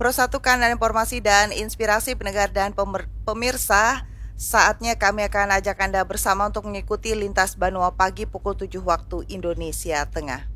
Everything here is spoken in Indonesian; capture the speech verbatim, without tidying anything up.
Persatukan informasi dan inspirasi pendengar dan pemer- pemirsa. Saatnya kami akan ajak Anda bersama untuk mengikuti Lintas Banua Pagi pukul tujuh waktu Indonesia Tengah.